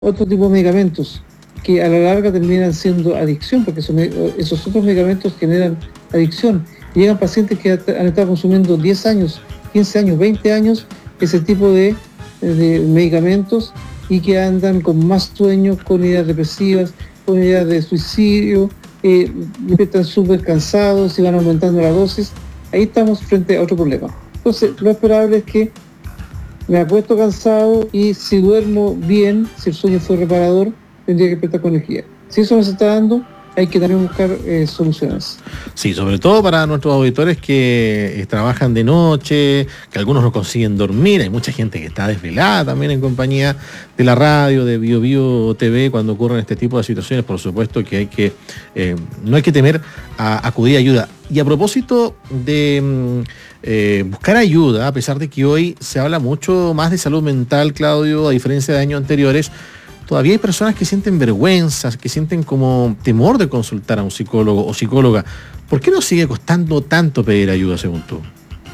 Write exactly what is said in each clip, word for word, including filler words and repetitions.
otro tipo de medicamentos que a la larga terminan siendo adicción, porque esos, esos otros medicamentos generan adicción. Llegan pacientes que han estado consumiendo diez años, quince años, veinte años ese tipo de, de medicamentos y que andan con más sueños, con ideas depresivas, con ideas de suicidio, eh, están súper cansados y van aumentando la dosis. Ahí estamos frente a otro problema. Entonces, lo esperable es que me acuesto cansado y si duermo bien, si el sueño fue reparador, tendría que despertar con energía. Si eso no se está dando, hay que también buscar eh, soluciones. Sí, sobre todo para nuestros auditores que eh, trabajan de noche, que algunos no consiguen dormir. Hay mucha gente que está desvelada también en compañía de la radio, de Bio Bio T V, cuando ocurren este tipo de situaciones. Por supuesto que hay que eh, no hay que temer a acudir a ayuda. Y a propósito de eh, buscar ayuda, a pesar de que hoy se habla mucho más de salud mental, Claudio, a diferencia de años anteriores, todavía hay personas que sienten vergüenza, que sienten como temor de consultar a un psicólogo o psicóloga. ¿Por qué nos sigue costando tanto pedir ayuda, según tú?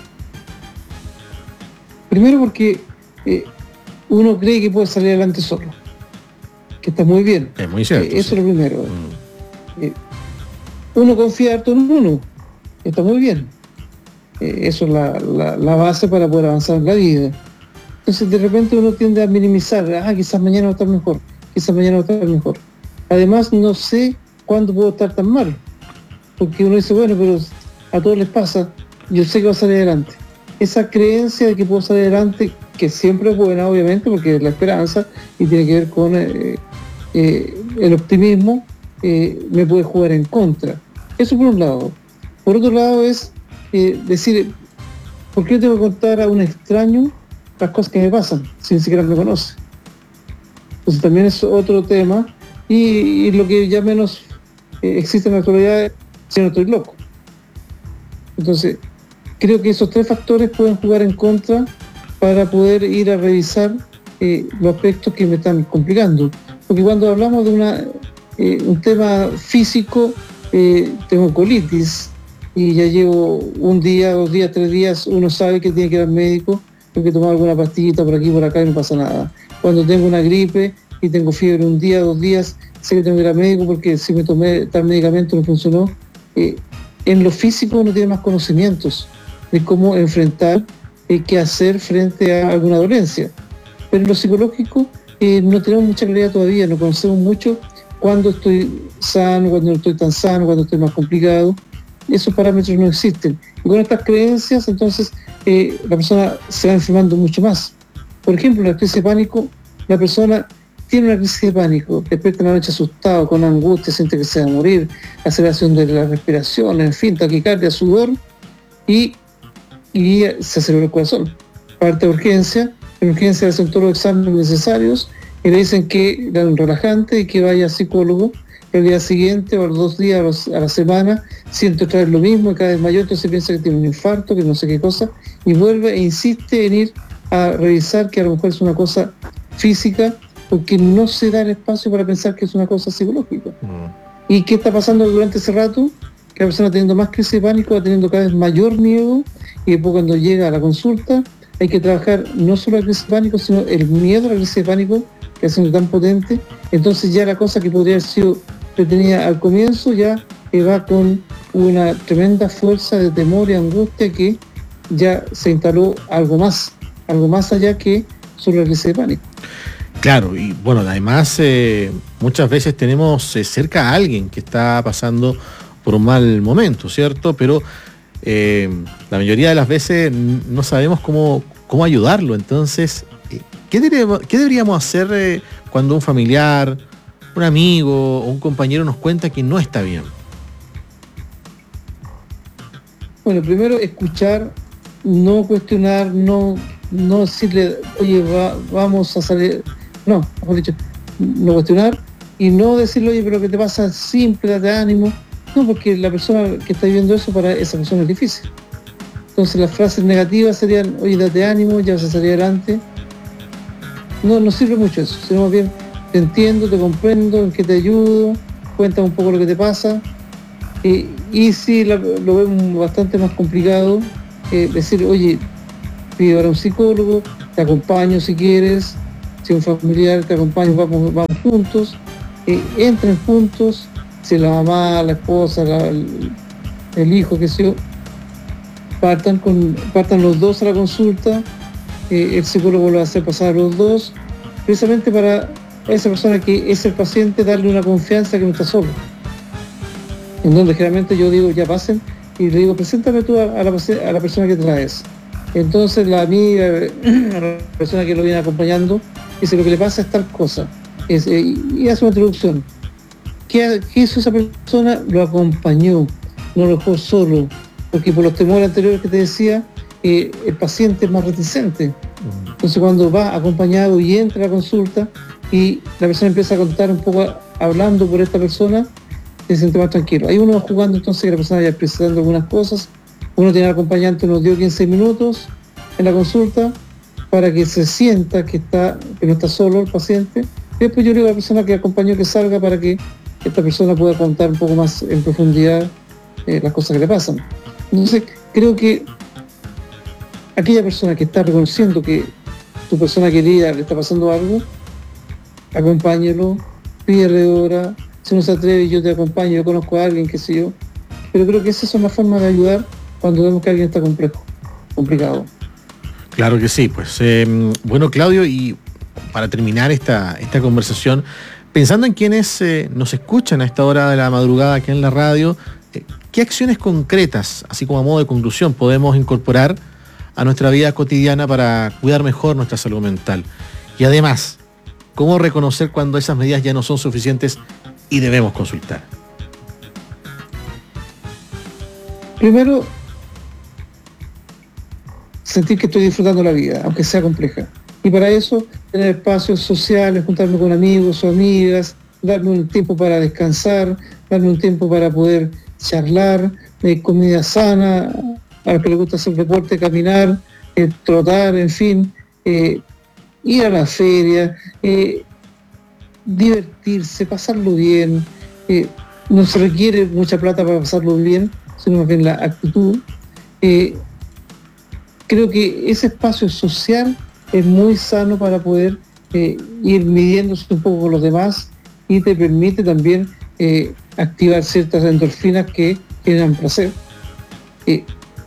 Primero porque eh, uno cree que puede salir adelante solo, que está muy bien. Es muy cierto. Eh, eso sí. es lo primero. Mm. Eh, uno confía harto en uno, está muy bien. Eh, eso es la, la, la base para poder avanzar en la vida. Entonces de repente uno tiende a minimizar, ah, quizás mañana va a estar mejor, quizás mañana va a estar mejor. Además no sé cuándo puedo estar tan mal, porque uno dice, bueno, pero a todos les pasa, yo sé que va a salir adelante. Esa creencia de que puedo salir adelante, que siempre es buena obviamente, porque es la esperanza y tiene que ver con eh, eh, el optimismo, eh, me puede jugar en contra. Eso por un lado. Por otro lado es eh, decir, ¿por qué tengo que contar a un extraño las cosas que me pasan, si ni siquiera me conoce? Entonces también es otro tema, y, y lo que ya menos eh, existe en la actualidad es si no estoy loco. Entonces, creo que esos tres factores pueden jugar en contra para poder ir a revisar eh, los aspectos que me están complicando. Porque cuando hablamos de una, eh, un tema físico, eh, tengo colitis, y ya llevo un día, dos días, tres días, uno sabe que tiene que ir al médico, tengo que tomar alguna pastillita por aquí, por acá y no pasa nada. Cuando tengo una gripe y tengo fiebre un día, dos días, sé que tengo que ir al médico porque si me tomé tal medicamento no funcionó. Eh, en lo físico uno tiene más conocimientos de cómo enfrentar, eh, qué hacer frente a alguna dolencia. Pero en lo psicológico eh, no tenemos mucha claridad todavía, no conocemos mucho cuándo estoy sano, cuándo no estoy tan sano, cuándo estoy más complicado. Esos parámetros no existen. Y con estas creencias, entonces, eh, la persona se va enfermando mucho más. Por ejemplo, la crisis de pánico, la persona tiene una crisis de pánico, despierta en la noche asustado, con angustia, siente que se va a morir, aceleración de la respiración, en fin, taquicardia, sudor, y, y se acelera el corazón. Parte de urgencia, en urgencia le hacen todos los exámenes necesarios y le dicen que le dan un relajante y que vaya al psicólogo. El día siguiente o los dos días los, a la semana siente otra vez lo mismo y cada vez mayor, entonces piensa que tiene un infarto, que no sé qué cosa, y vuelve e insiste en ir a revisar que a lo mejor es una cosa física, porque no se da el espacio para pensar que es una cosa psicológica. Mm. ¿Y qué está pasando durante ese rato? Que la persona teniendo más crisis de pánico va teniendo cada vez mayor miedo, y después cuando llega a la consulta hay que trabajar no solo la crisis de pánico, sino el miedo a la crisis de pánico, que ha sido tan potente. Entonces ya la cosa que podría haber sido retenida al comienzo ya eh, va con una tremenda fuerza de temor y angustia que ya se instaló algo más, algo más allá que solo la crisis de pánico. Claro, y bueno, además eh, muchas veces tenemos eh, cerca a alguien que está pasando por un mal momento, ¿cierto? Pero eh, la mayoría de las veces no sabemos cómo, cómo ayudarlo. Entonces, eh, ¿qué, deberíamos, ¿qué deberíamos hacer eh, cuando un familiar, un amigo o un compañero nos cuenta que no está bien? Bueno, primero escuchar, no cuestionar, no, no decirle, oye, va, vamos a salir, no, mejor dicho, no cuestionar y no decirle, oye, pero ¿qué te pasa? Simple, date ánimo. No, porque la persona que está viviendo eso, para esa persona es difícil. Entonces las frases negativas serían, oye, date ánimo, ya vas a salir adelante. No, no sirve mucho eso, sino más bien, te entiendo, te comprendo, en qué te ayudo, cuéntame un poco lo que te pasa. Eh, y si la, lo vemos bastante más complicado, eh, decir, oye, pido ahora un psicólogo, te acompaño si quieres, si un familiar te acompaña, vamos, vamos juntos, eh, entren juntos, si la mamá, la esposa, la, el, el hijo, qué sé yo, partan, con, partan los dos a la consulta, eh, el psicólogo lo hace pasar a los dos, precisamente para a esa persona que es el paciente darle una confianza que no está solo. En donde generalmente yo digo, ya pasen, y le digo, preséntame tú a, a, la, a la persona que traes. Entonces la amiga, la persona que lo viene acompañando, dice, lo que le pasa es tal cosa, es, eh, y hace una introducción. ¿Qué, ¿Qué hizo esa persona? Lo acompañó, no lo dejó solo, porque por los temores anteriores que te decía, eh, el paciente es más reticente. Entonces cuando va acompañado y entra a la consulta y la persona empieza a contar un poco, hablando por esta persona, se siente más tranquilo. Ahí uno va jugando, entonces que la persona vaya precisando algunas cosas, uno tiene al acompañante unos diez o quince minutos en la consulta para que se sienta que, está, que no está solo el paciente. Y después yo le digo a la persona que acompañó que salga para que esta persona pueda contar un poco más en profundidad eh, las cosas que le pasan. Entonces creo que aquella persona que está reconociendo que tu persona querida le está pasando algo, acompáñelo, pídele hora, si no se atreve yo te acompaño, yo conozco a alguien, qué sé yo, pero creo que esas son las formas de ayudar cuando vemos que alguien está complejo, complicado. Claro que sí, pues eh, bueno, Claudio, y para terminar esta, esta conversación, pensando en quienes eh, nos escuchan a esta hora de la madrugada aquí en la radio, eh, ¿qué acciones concretas, así como a modo de conclusión, podemos incorporar a nuestra vida cotidiana para cuidar mejor nuestra salud mental? Y además, ¿cómo reconocer cuando esas medidas ya no son suficientes y debemos consultar? Primero, sentir que estoy disfrutando la vida, aunque sea compleja. Y para eso, tener espacios sociales, juntarme con amigos o amigas, darme un tiempo para descansar, darme un tiempo para poder charlar, eh, comida sana, a los que les gusta hacer deporte, caminar, eh, trotar, en fin, eh, ir a la feria, eh, divertirse, pasarlo bien. Eh, no se requiere mucha plata para pasarlo bien, sino más bien la actitud. Eh, creo que ese espacio social es muy sano para poder eh, ir midiéndose un poco con los demás y te permite también eh, activar ciertas endorfinas que generan placer. Eh,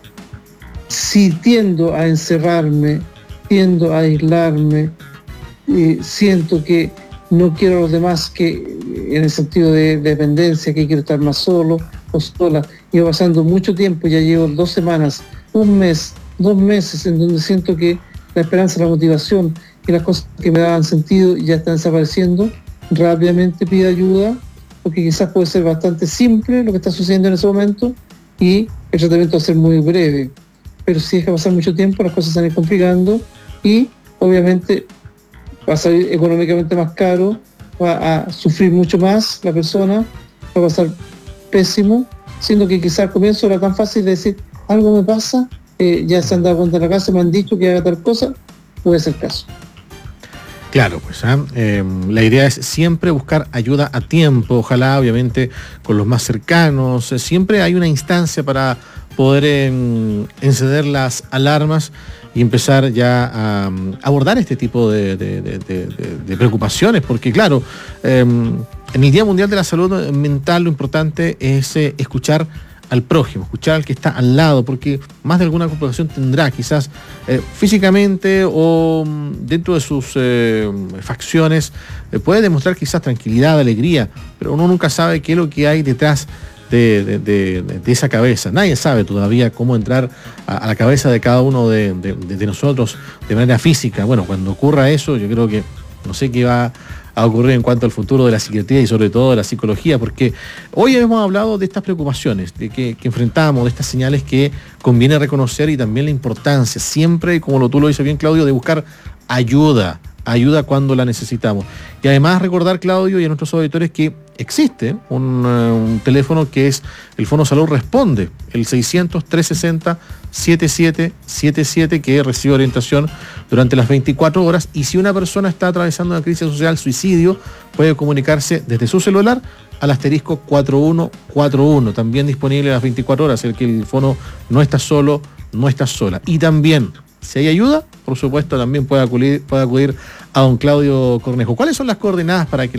si tiendo a encerrarme, tiendo a aislarme, eh, siento que no quiero a los demás, que en el sentido de, de dependencia, que quiero estar más solo o sola, llevo pasando mucho tiempo, ya llevo dos semanas, un mes, dos meses en donde siento que la esperanza, la motivación y las cosas que me daban sentido ya están desapareciendo, rápidamente pido ayuda, porque quizás puede ser bastante simple lo que está sucediendo en ese momento y el tratamiento va a ser muy breve. Pero si deja pasar mucho tiempo, las cosas se van a ir complicando y obviamente va a salir económicamente más caro, va a sufrir mucho más la persona, va a pasar pésimo, siendo que quizás al comienzo era tan fácil de decir, algo me pasa, eh, ya se han dado cuenta en la casa, me han dicho que haga tal cosa, puede ser caso. Claro, pues ¿eh? Eh, la idea es siempre buscar ayuda a tiempo, ojalá obviamente con los más cercanos, siempre hay una instancia para poder eh, encender las alarmas y empezar ya a um, abordar este tipo de, de, de, de, de preocupaciones, porque claro, eh, en el Día Mundial de la Salud Mental lo importante es eh, escuchar al prójimo, escuchar al que está al lado, porque más de alguna preocupación tendrá, quizás eh, físicamente o dentro de sus eh, facciones, eh, puede demostrar quizás tranquilidad, alegría, pero uno nunca sabe qué es lo que hay detrás de, de, de, de esa cabeza. Nadie sabe todavía cómo entrar a, a la cabeza de cada uno de, de, de nosotros de manera física. Bueno, cuando ocurra eso, yo creo que no sé qué va a ocurrir en cuanto al futuro de la psiquiatría y sobre todo de la psicología, porque hoy hemos hablado de estas preocupaciones de que, que enfrentamos, de estas señales que conviene reconocer y también la importancia siempre, como lo, tú lo dices bien, Claudio, de buscar ayuda, ayuda cuando la necesitamos. Y además recordar, Claudio, y a nuestros auditores que existe un, uh, un teléfono que es el Fono Salud Responde, el seiscientos, trescientos sesenta, setenta y siete setenta y siete, que recibe orientación durante las veinticuatro horas, y si una persona está atravesando una crisis social, suicidio, puede comunicarse desde su celular al asterisco cuatro uno cuatro uno, también disponible a las veinticuatro horas, el que el fono no está solo, no está sola. Y también, si hay ayuda, por supuesto, también puede acudir, puede acudir a don Claudio Cornejo. ¿Cuáles son las coordenadas para que